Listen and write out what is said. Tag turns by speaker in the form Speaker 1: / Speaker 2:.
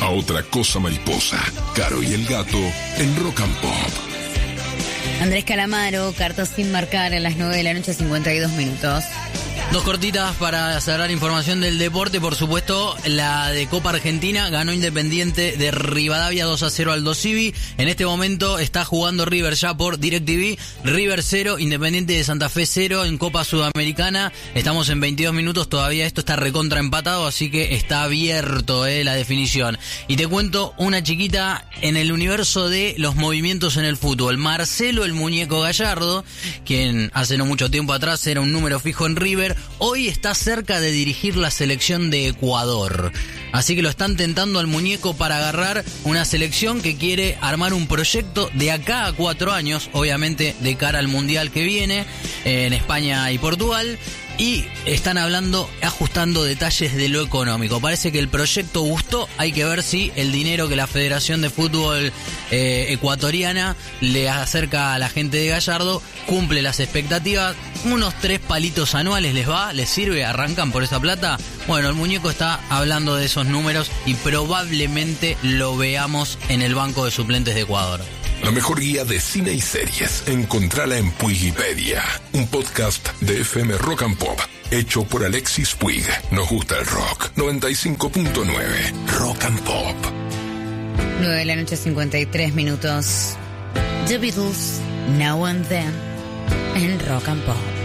Speaker 1: a Otra Cosa Mariposa. Caro y el Gato en Rock and Pop.
Speaker 2: Andrés Calamaro, Cartas sin marcar a las 9 de la noche, 52 minutos.
Speaker 3: Dos cortitas para cerrar información del deporte. Por supuesto, la de Copa Argentina. Ganó Independiente de Rivadavia 2-0 al Dosivi. En este momento está jugando River ya por DirecTV. River 0, Independiente de Santa Fe 0 en Copa Sudamericana. Estamos en 22 minutos. Todavía esto está recontra empatado, así que está abierto la definición. Y te cuento una chiquita en el universo de los movimientos en el fútbol. Marcelo el Muñeco Gallardo, quien hace no mucho tiempo atrás era un número fijo en River, hoy está cerca de dirigir la selección de Ecuador. Así que lo están tentando al muñeco para agarrar una selección que quiere armar un proyecto de acá a 4 años, obviamente de cara al Mundial que viene en España y Portugal. Y están ajustando detalles de lo económico. Parece que el proyecto gustó. Hay que ver si el dinero que la Federación de Fútbol ecuatoriana le acerca a la gente de Gallardo cumple las expectativas. Unos 3 palitos anuales les sirve, arrancan por esa plata. Bueno, el muñeco está hablando de esos números y probablemente lo veamos en el banco de suplentes de Ecuador.
Speaker 1: La mejor guía de cine y series, encontrala en Puigipedia, un podcast de FM Rock and Pop, hecho por Alexis Puig. Nos gusta el rock. 95.9 Rock and Pop.
Speaker 2: 9 de la noche, 53 minutos. The Beatles, Now and Then, en Rock and Pop.